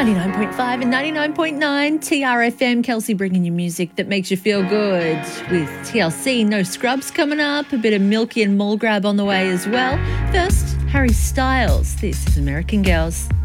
99.5 and 99.9 TRFM. Kelsey bringing you music that makes you feel good with TLC. No Scrubs coming up. A bit of Milky and Mulgrab on the way as well. First, Harry Styles. This is American Girls.